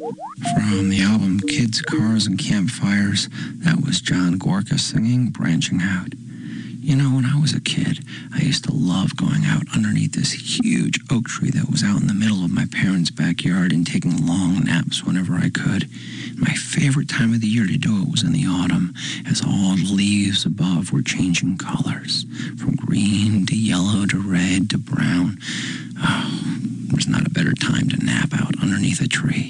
From the album Kids, Cars, and Campfires, that was John Gorka singing Branching Out. You know, when I was a kid, I used to love going out underneath this huge oak tree that was out in the middle of my parents' backyard and taking long naps whenever I could. My favorite time of the year to do it was in the autumn, as all the leaves above were changing colors, from green to yellow to red to brown. Oh, there's not a better time to nap out underneath a tree.